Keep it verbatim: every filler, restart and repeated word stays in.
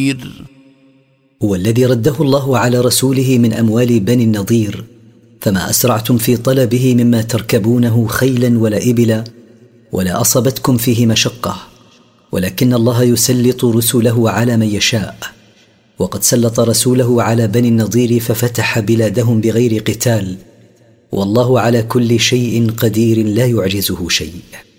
هو الذي رده الله على رسوله من أموال بني النضير، فما أسرعتم في طلبه مما تركبونه خيلا ولا إبلا، ولا أصبتكم فيه مشقة، ولكن الله يسلط رسله على من يشاء، وقد سلط رسوله على بني النضير ففتح بلادهم بغير قتال، والله على كل شيء قدير لا يعجزه شيء.